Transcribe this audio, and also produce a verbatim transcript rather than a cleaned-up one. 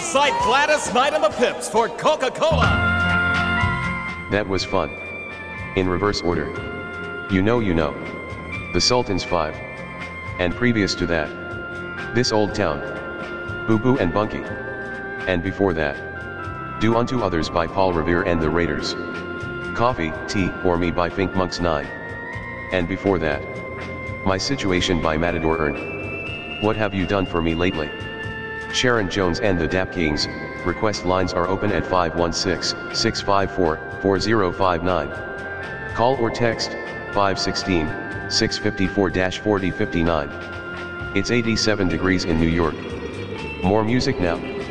sight gladdest night on the Pips for Coca-Cola. That was fun. In reverse order. You know you know. The Sultans five. And previous to that. This Old Town. Boo Boo and Bunky. And before that. Do Unto Others by Paul Revere and the Raiders. Coffee, Tea, or Me by Fink Monks nine. And before that. My Situation by Matador Earn. What have you done for me lately? Sharon Jones and the Dap Kings. Request lines are open at five one six, six five four, four zero five nine. Call or text, five one six, six five four, four zero five nine. It's eighty-seven degrees in New York. More music now.